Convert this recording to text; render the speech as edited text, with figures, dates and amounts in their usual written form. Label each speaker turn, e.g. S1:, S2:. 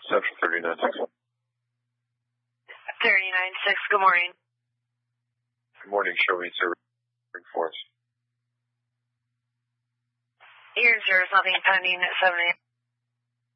S1: Central 39-6.
S2: 39-6, good morning.
S1: Good morning, show me service for us.
S2: Here's yours, nothing pending at 7 a.m.